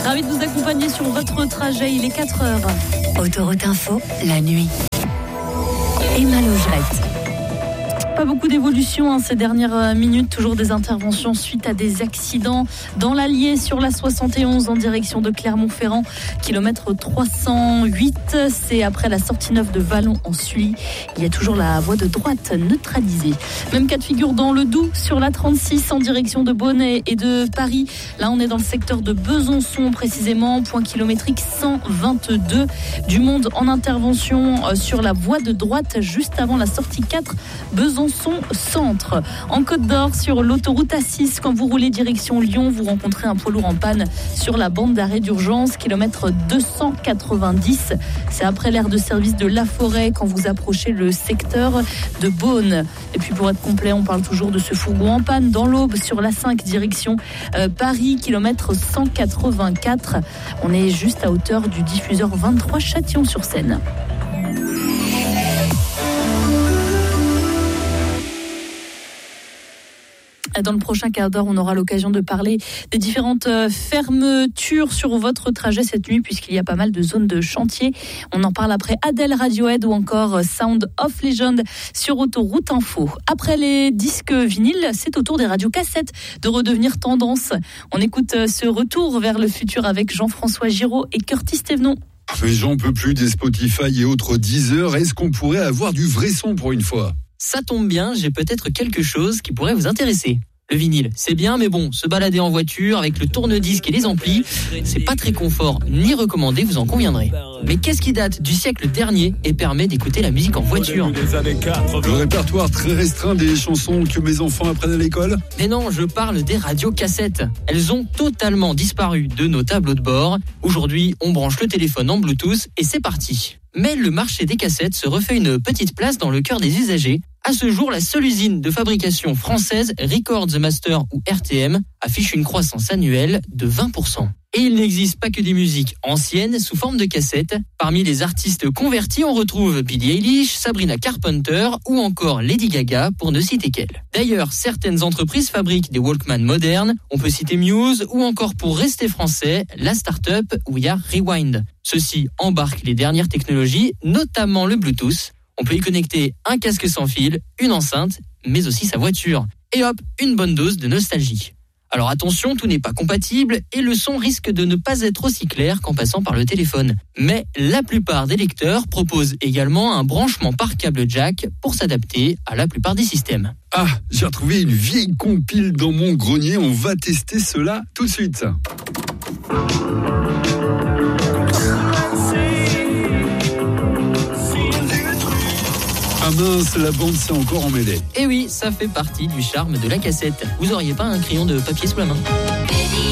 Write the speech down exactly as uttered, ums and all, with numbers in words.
Ravi de vous accompagner sur votre trajet, il est quatre heures. Autoroute Info, la nuit. Emma Logerette. Pas beaucoup d'évolution hein, ces dernières minutes, toujours des interventions suite à des accidents dans l'Allier sur la soixante et onze en direction de Clermont-Ferrand, kilomètre trois cent huit, c'est après la sortie neuve de Vallon en Sully. Il y a toujours la voie de droite neutralisée. Même cas de figure dans le Doubs sur la trente-six en direction de Bonnay et de Paris. Là on est dans le secteur de Besançon précisément, point kilométrique cent vingt-deux. Du monde en intervention sur la voie de droite juste avant la sortie quatre, Besançon centre. En Côte d'Or, sur l'autoroute A six, quand vous roulez direction Lyon, vous rencontrez un poids lourd en panne sur la bande d'arrêt d'urgence, kilomètre deux cent quatre-vingt-dix. C'est après l'aire de service de La Forêt quand vous approchez le secteur de Beaune. Et puis pour être complet, on parle toujours de ce fourgon en panne dans l'Aube sur l'A cinq direction euh, Paris, kilomètre cent quatre-vingt-quatre. On est juste à hauteur du diffuseur vingt-trois Châtillon-sur-Seine. Dans le prochain quart d'heure, on aura l'occasion de parler des différentes fermetures sur votre trajet cette nuit, puisqu'il y a pas mal de zones de chantier. On en parle après Adele, Radiohead ou encore Sound of Legend sur Autoroute Info. Après les disques vinyles, c'est au tour des radios cassettes de redevenir tendance. On écoute ce retour vers le futur avec Jean-François Giraud et Curtis Thévenon. Mais j'en peux plus des Spotify et autres Deezer. Est-ce qu'on pourrait avoir du vrai son pour une fois ? Ça tombe bien, j'ai peut-être quelque chose qui pourrait vous intéresser. Le vinyle, c'est bien, mais bon, se balader en voiture avec le tourne-disque et les amplis, c'est pas très confort ni recommandé, vous en conviendrez. Mais qu'est-ce qui date du siècle dernier et permet d'écouter la musique en voiture ? Le répertoire très restreint des chansons que mes enfants apprennent à l'école ? Mais non, je parle des radiocassettes. Elles ont totalement disparu de nos tableaux de bord. Aujourd'hui, on branche le téléphone en Bluetooth et c'est parti. Mais le marché des cassettes se refait une petite place dans le cœur des usagers. À ce jour, la seule usine de fabrication française, Records Master ou R T M, affiche une croissance annuelle de vingt pour cent. Et il n'existe pas que des musiques anciennes sous forme de cassettes. Parmi les artistes convertis, on retrouve Billie Eilish, Sabrina Carpenter ou encore Lady Gaga, pour ne citer qu'elle. D'ailleurs, certaines entreprises fabriquent des Walkman modernes. On peut citer Muse ou encore, pour rester français, la start-up We Are Rewind. Ceux-ci embarquent les dernières technologies, notamment le Bluetooth. On peut y connecter un casque sans fil, une enceinte, mais aussi sa voiture. Et hop, une bonne dose de nostalgie. Alors attention, tout n'est pas compatible et le son risque de ne pas être aussi clair qu'en passant par le téléphone. Mais la plupart des lecteurs proposent également un branchement par câble jack pour s'adapter à la plupart des systèmes. Ah, j'ai retrouvé une vieille compile dans mon grenier, on va tester cela tout de suite. Ah mince, la bande s'est encore emmêlée. Et oui, ça fait partie du charme de la cassette. Vous auriez pas un crayon de papier sous la main ?